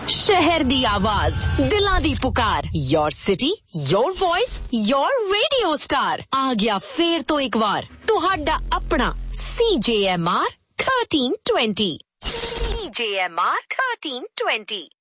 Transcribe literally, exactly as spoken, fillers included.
शहर दी आवाज, दिलां दी पुकार, your city, your voice, your radio star. आ गया फेर तो एक बार तुहाडा अपना C J M R thirteen twenty। C J M R thirteen twenty।